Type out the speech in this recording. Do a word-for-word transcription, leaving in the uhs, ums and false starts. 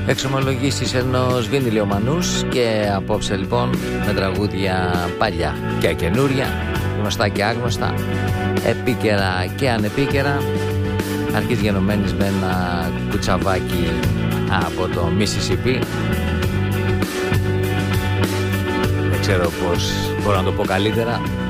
Εξομολογήσεις ενός βινιλιομανούς και απόψε λοιπόν με τραγούδια παλιά και καινούρια, γνωστά και άγνωστα, επίκαιρα και ανεπίκαιρα, αρχής γενομένης με ένα κουτσαβάκι από το Μίσισιπι. Δεν ξέρω πώς μπορώ να το πω καλύτερα.